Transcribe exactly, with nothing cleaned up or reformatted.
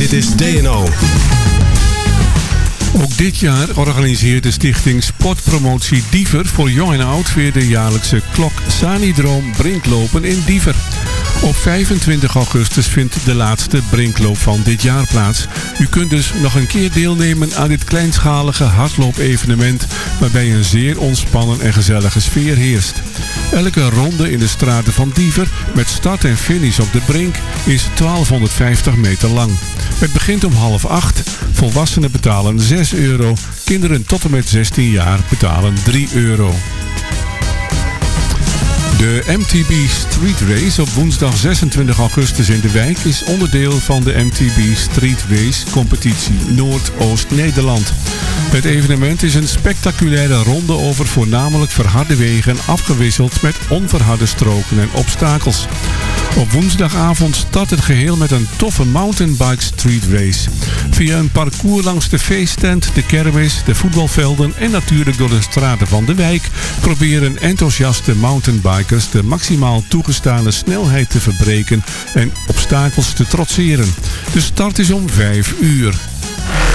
Dit is D en O. Ook dit jaar organiseert de stichting Sportpromotie Diever voor jong en oud weer de jaarlijkse Klok Sanidroom Brinklopen in Diever. Op vijfentwintig augustus vindt de laatste brinkloop van dit jaar plaats. U kunt dus nog een keer deelnemen aan dit kleinschalige hardloop-evenement waarbij een zeer ontspannen en gezellige sfeer heerst. Elke ronde in de straten van Diever met start en finish op de brink is twaalfhonderdvijftig meter lang. Het begint om half acht. Volwassenen betalen zes euro. Kinderen tot en met zestien jaar betalen drie euro. De M T B Street Race op woensdag zesentwintig augustus in de wijk is onderdeel van de M T B Street Race competitie Noordoost-Nederland. Het evenement is een spectaculaire ronde over voornamelijk verharde wegen afgewisseld met onverharde stroken en obstakels. Op woensdagavond start het geheel met een toffe mountainbike street race. Via een parcours langs de feesttent, de kermis, de voetbalvelden en natuurlijk door de straten van de wijk proberen enthousiaste mountainbikers de maximaal toegestane snelheid te verbreken en obstakels te trotseren. De start is om vijf uur.